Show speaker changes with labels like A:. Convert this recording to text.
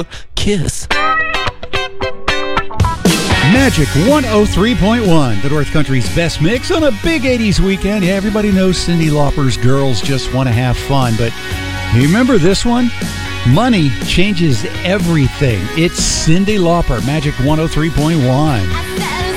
A: Kiss.
B: Magic 103.1, the North Country's best mix on a big 80s weekend. Yeah, everybody knows Cyndi Lauper's Girls Just Want to Have Fun, but you remember this one? Money changes everything. It's Cyndi Lauper, Magic 103.1.